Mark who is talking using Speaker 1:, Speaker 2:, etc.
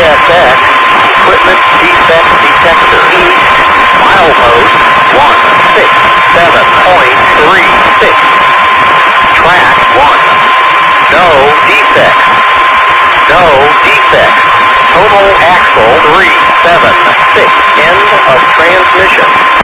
Speaker 1: CSX equipment defect detector. Milepost 167.36. Track 1. No defects. No defects. Total axle 376. End of transmission.